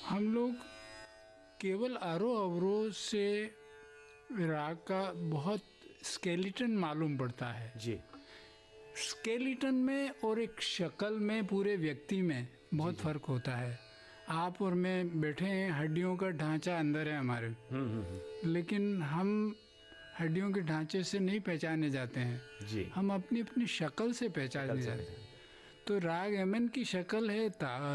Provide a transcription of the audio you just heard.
हम लोग केवल आरोह अवरोह से राग का बहुत स्केलेटन मालूम पड़ता है जी। स्केलेटन में और एक शक्ल में, पूरे व्यक्ति में बहुत फर्क होता है। आप और मैं बैठे हैं, हड्डियों का ढांचा अंदर है हमारे, लेकिन हम हड्डियों के ढांचे से नहीं पहचाने जाते हैं जी। हम अपनी अपनी शक्ल से पहचाने जाते हैं। तो राग यमन की शक्ल है ता